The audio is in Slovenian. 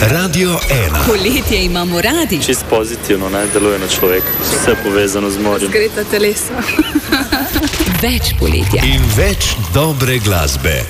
Radio 1. Poletje imamo radi. Čist pozitivno, ne, deluje na človeka. Vse povezano z morjem. Zgreta telesa. Več poletja. In več dobre glasbe.